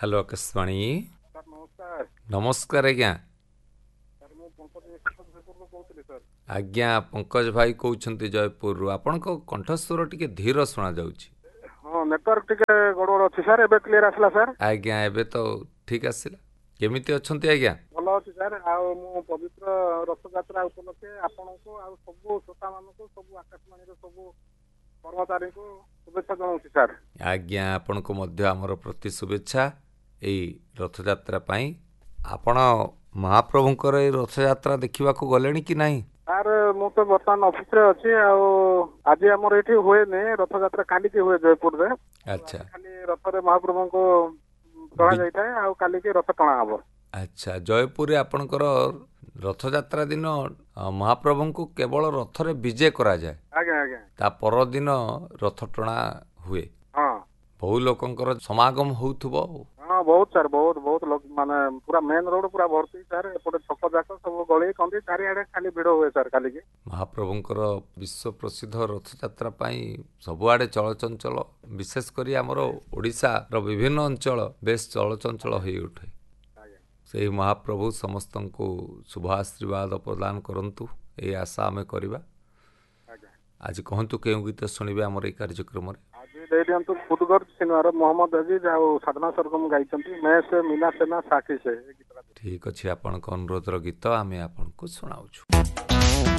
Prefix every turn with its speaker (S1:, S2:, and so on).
S1: Hello Akashvani.
S2: Sir नमस्कार।
S1: नमस्कार आज्ञा।
S2: सर मु पंकज जयपुर कहूली सर।
S1: आज्ञा पंकज भाई कहते जयपुर। आपण कंठस्वर टिके धीर शुणा जाउछि।
S2: हाँ नेटवर्क टिके गड़बड़ अच्छी सर। एबे क्लियर आसला सर।
S1: आज्ञा एबे तो ठीक आसिला। केमिति अछंती आज्ञा?
S2: भल अच्छी सर। आउ मु पवित्र रथ यात्रा उपलक्षे आपनको आउ सब श्रोता मानको सब आकाशवाणी रो सब कर्मचारी को शुभेच्छा जनाउछि सर।
S1: आज्ञा आपण को मध्य हमर प्रति शुभेच्छा एई रथ यात्रा पई। आपण महाप्रभुंकर ए रथ यात्रा देखिबा को गलेनी कि नाही?
S2: सर मु तो वर्तमान ऑफिस रे अछि। आउ आज हमर एठी होए ने रथ यात्रा काली के हुए जयपुर रे।
S1: अच्छा
S2: खाली रथ रे महाप्रभु को टणा जाइଥାଏ आउ काली के रथ टणा हबो।
S1: अच्छा जयपुर आपणकर रथ यात्रा दिन महाप्रभु को केवल रथ रे विजय करा जाए।
S2: आज्ञा आज्ञा।
S1: ता पर दिन रथ टणा हुए।
S2: हाँ
S1: बहु लोकंकर समागम होउथबो।
S2: हाँ बहुत सर बहुत बहुत लोग माने पूरा मेन रोड पूरा भर्ती सर। एपटे छक जाक सब गली कंदी चारिआडे खाली भिड़ हुए सर काली के।
S1: महाप्रभुंकर विश्व प्रसिद्ध रथ यात्रा पाई सबुआडे चलचंचल विशेष करी हमर ओडिशा रो विभिन्न अंचल बेस चलचंचल होई उठे। से महाप्रभु समस्त को शुभ आशीर्वाद प्रदान करंतु ए आशा आमे करिबा। आज कहंतु केउ गीत सुनिबे हमर ए कार्यक्रम रे?
S2: आज दे दियंतु खुदगर सिनेमार मोहम्मद अजीज आ साधना सरगम गाइछंती मैं से मीना सेना साखी से।
S1: ठीक अछि। आपन अनुरोध रो गीत आमे आपन को सुनाउछु।